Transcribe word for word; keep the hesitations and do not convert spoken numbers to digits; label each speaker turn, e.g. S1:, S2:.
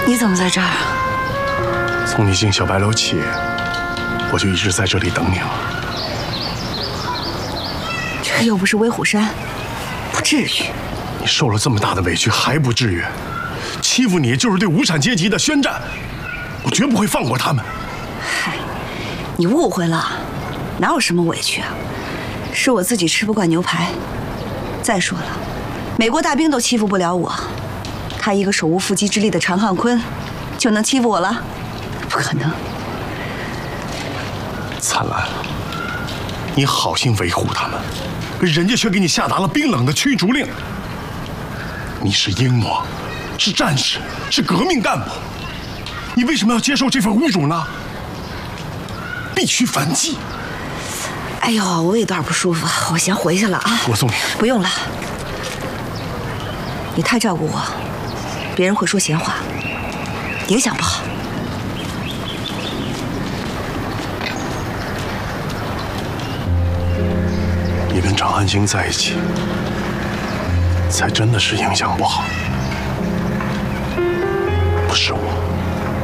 S1: 你怎么在这儿？
S2: 从你进小白楼起，我就一直在这里等你了。
S1: 这又不是威虎山，不至于。
S2: 你受了这么大的委屈还不至于？欺负你就是对无产阶级的宣战，我绝不会放过他们。
S1: 嗨，你误会了，哪有什么委屈啊？是我自己吃不惯牛排。再说了，美国大兵都欺负不了我，他一个手无缚鸡之力的常汉坤，就能欺负我了？不可能。
S2: 灿烂，你好心维护他们，人家却给你下达了冰冷的驱逐令。你是英王，是战士，是革命干部，你为什么要接受这份侮辱呢？必须反击！
S1: 哎呦，我有点不舒服，我先回去了啊。
S2: 我送你。
S1: 不用了，你太照顾我，别人会说闲话，影响不好。
S2: 你跟张安京在一起，才真的是影响不好，不是我。